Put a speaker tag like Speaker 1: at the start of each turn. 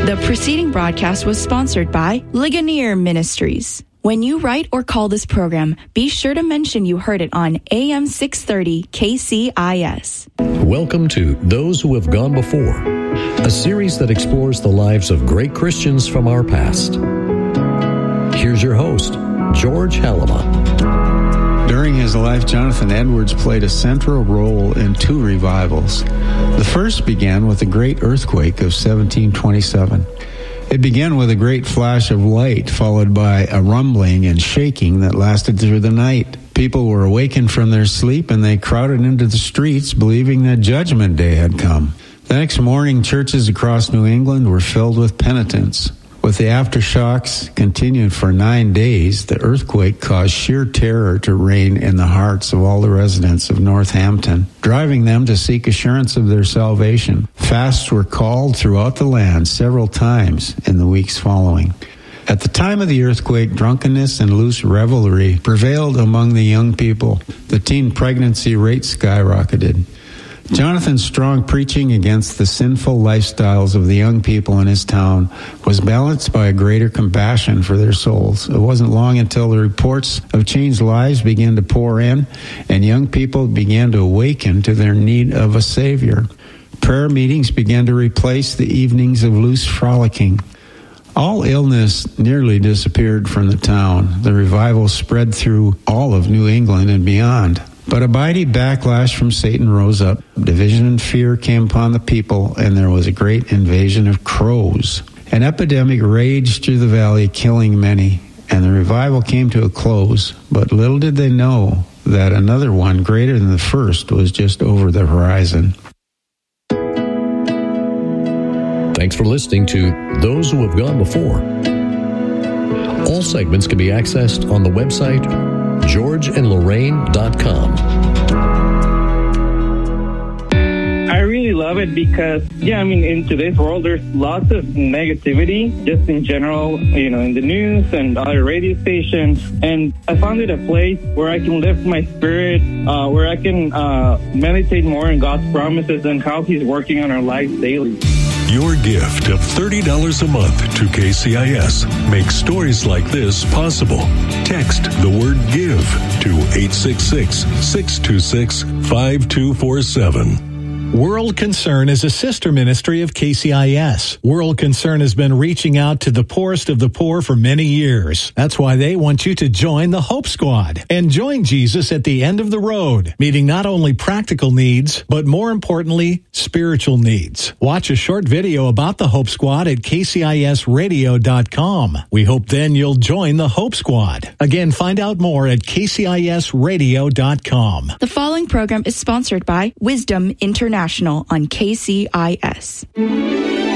Speaker 1: The preceding broadcast was sponsored by Ligonier Ministries. When you write or call this program, be sure to mention you heard it on AM 630 KCIS.
Speaker 2: Welcome to Those Who Have Gone Before, a series that explores the lives of great Christians from our past. Here's your host, George Halama.
Speaker 3: During his life, Jonathan Edwards played a central role in two revivals. The first began with the great earthquake of 1727. It began with a great flash of light, followed by a rumbling and shaking that lasted through the night. People were awakened from their sleep, and they crowded into the streets, believing that Judgment Day had come. The next morning, churches across New England were filled with penitents. With the aftershocks continued for 9 days, the earthquake caused sheer terror to reign in the hearts of all the residents of Northampton, driving them to seek assurance of their salvation. Fasts were called throughout the land several times in the weeks following. At the time of the earthquake, drunkenness and loose revelry prevailed among the young people. The teen pregnancy rate skyrocketed. Jonathan's strong preaching against the sinful lifestyles of the young people in his town was balanced by a greater compassion for their souls. It wasn't long until the reports of changed lives began to pour in, and young people began to awaken to their need of a Savior. Prayer meetings began to replace the evenings of loose frolicking. All illness nearly disappeared from the town. The revival spread through all of New England and beyond. But a mighty backlash from Satan rose up. Division and fear came upon the people, and there was a great invasion of crows. An epidemic raged through the valley, killing many, and the revival came to a close. But little did they know that another one, greater than the first, was just over the horizon.
Speaker 2: Thanks for listening to Those Who Have Gone Before. All segments can be accessed on the website georgeandlorraine.com.
Speaker 4: I really love it because, in today's world, there's lots of negativity, just in general, in the news and other radio stations. And I found it a place where I can lift my spirit, where I can meditate more on God's promises and how He's working on our lives daily.
Speaker 5: Your gift of $30 a month to KCIS makes stories like this possible. Text the word GIVE to 866-626-5247.
Speaker 6: World Concern is a sister ministry of KCIS. World Concern has been reaching out to the poorest of the poor for many years. That's why they want you to join the Hope Squad and join Jesus at the end of the road, meeting not only practical needs, but more importantly, spiritual needs. Watch a short video about the Hope Squad at kcisradio.com. We hope then you'll join the Hope Squad. Again, find out more at kcisradio.com.
Speaker 1: The following program is sponsored by Wisdom International on KCIS.